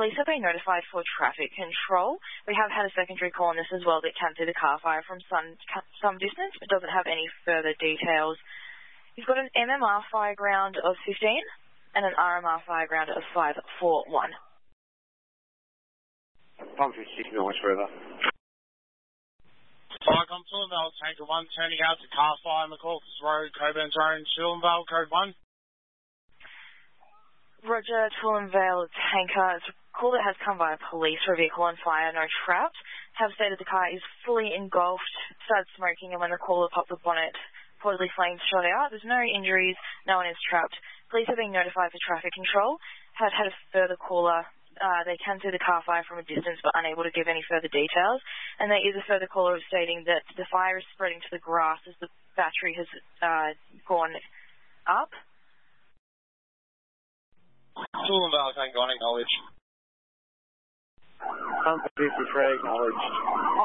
police have been notified for traffic control. We have had a secondary call on this as well that can see the car fire from some distance, but doesn't have any further details. You've got an MMR fire ground of 15 and an RMR fire ground of 541. Pump 56 North River. Firecom Fulhamvale, Tanker 1, turning out to car fire, McCaulfield Road, Coburn's Road, Fulhamvale, code 1. Roger, Fulhamvale Tanker. It's a call that has come via police for a vehicle on fire, no trapped. Have stated the car is fully engulfed, started smoking, and when the caller popped the bonnet, reportedly flames shot out. There's no injuries, no one is trapped. Police have been notified for traffic control. Have had a further caller. They can see the car fire from a distance but unable to give any further details. And there is a further caller stating that the fire is spreading to the grass as the battery has gone up. Fulhamvale, Tanker 1, acknowledged. Pump 53 acknowledged.